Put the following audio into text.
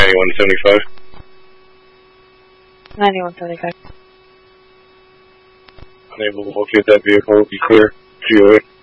9175. 9175. Unable to locate that vehicle. Be clear. GOA.